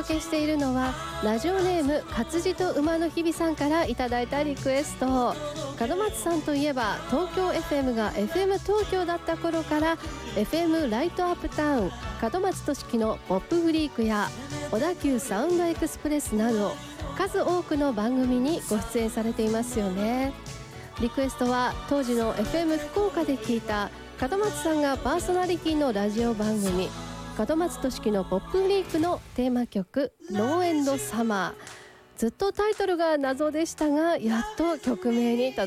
届けしているのはラジオネーム活字と馬の日々さんからいただいたリクエスト。門松さんといえば東京 FM が FM 東京だった頃から FM ライトアップタウン、門松俊樹のポップフリークや小田急サウンドエクスプレスなど数多くの番組にご出演されていますよね。リクエストは当時の FM 福岡で聞いた門松さんがパーソナリティのラジオ番組門松俊樹のポップフリークのテーマ曲ノーエンドサマー。ずっとタイトルが謎でしたがやっと曲名にた